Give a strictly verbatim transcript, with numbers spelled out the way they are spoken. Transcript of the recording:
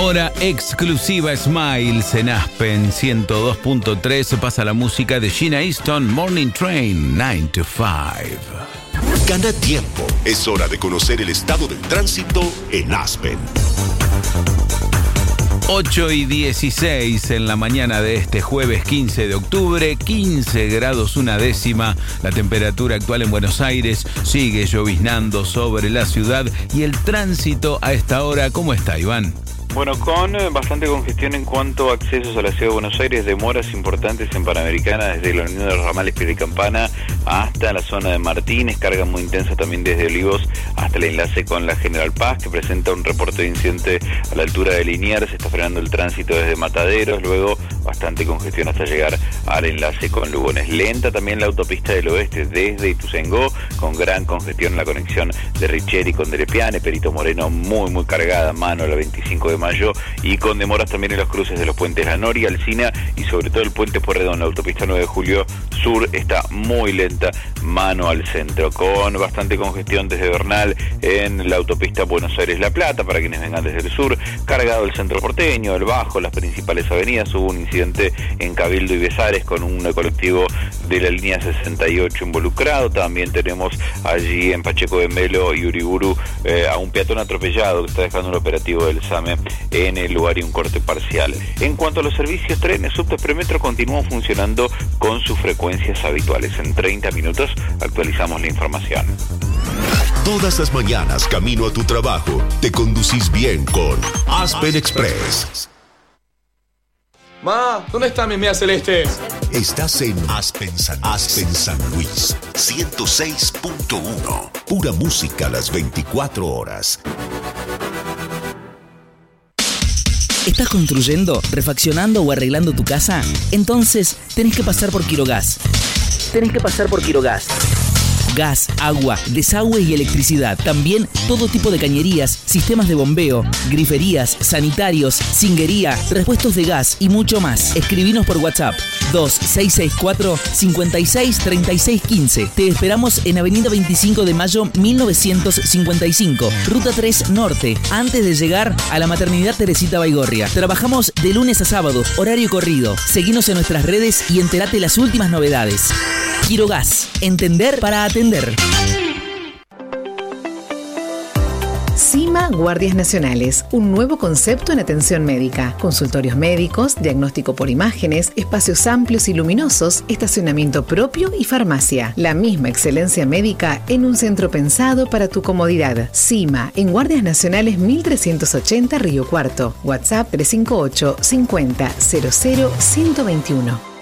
Hora exclusiva Smiles en Aspen ciento dos punto tres. Se pasa la música de Gina Easton, Morning Train, nine to five. Gana tiempo. Es hora de conocer el estado del tránsito en Aspen. ocho y dieciséis en la mañana de este jueves quince de octubre, quince grados una décima. La temperatura actual en Buenos Aires, sigue lloviznando sobre la ciudad y el tránsito a esta hora, ¿cómo está, Iván? Bueno, con eh, bastante congestión en cuanto a accesos a la ciudad de Buenos Aires, demoras importantes en Panamericana desde la Unión de los Ramales Piedecampana hasta la zona de Martínez, carga muy intensa también desde Olivos hasta el enlace con la General Paz, que presenta un reporte de incidente a la altura de Liniers. Se está frenando el tránsito desde Mataderos, luego bastante congestión hasta llegar al enlace con Lugones. Lenta también la autopista del oeste desde Ituzaingó, con gran congestión en la conexión de Richeri con Derepiane, Perito Moreno muy muy cargada, mano a la veinticinco de mayo, y con demoras también en los cruces de los puentes La Noria, Alsina y sobre todo el puente Pueyrredón. La autopista nueve de julio sur está muy lenta, mano al centro, con bastante congestión desde Bernal en la autopista Buenos Aires-La Plata para quienes vengan desde el sur, cargado el centro porteño, el Bajo, las principales avenidas. Hubo un incidente en Cabildo y Besares con un colectivo de la línea sesenta y ocho involucrado. También tenemos allí en Pacheco de Melo y Uriburu eh, a un peatón atropellado que está dejando un operativo del SAME en el lugar y un corte parcial. En cuanto a los servicios, trenes, subtes, premetro continúan funcionando con sus frecuencias habituales. En treinta minutos actualizamos la información. Todas las mañanas, camino a tu trabajo, te conducís bien con Aspen Express. Ma, ¿dónde está mi media celeste? Estás en Aspen San, Aspen San Luis, ciento seis punto uno. Pura música a las veinticuatro horas. ¿Estás construyendo, refaccionando o arreglando tu casa? Entonces, tenés que pasar por Quirogas. Tenés que pasar por Quirogas. Gas, agua, desagüe y electricidad. También todo tipo de cañerías, sistemas de bombeo, griferías, sanitarios, cinguería, repuestos de gas y mucho más. Escribinos por WhatsApp dos seis seis cuatro, cinco seis, tres seis uno cinco. Te esperamos en Avenida veinticinco de mayo mil novecientos cincuenta y cinco, Ruta tres Norte, antes de llegar a la Maternidad Teresita Baigorria. Trabajamos de lunes a sábado, horario corrido. Seguinos en nuestras redes y entérate las últimas novedades. Quirogas, entender para atender. CIMA Guardias Nacionales, un nuevo concepto en atención médica. Consultorios médicos, diagnóstico por imágenes, espacios amplios y luminosos, estacionamiento propio y farmacia. La misma excelencia médica en un centro pensado para tu comodidad. CIMA, en Guardias Nacionales mil trescientos ochenta Río Cuarto. WhatsApp tres cinco ocho, cincuenta, cero cero, ciento veintiuno.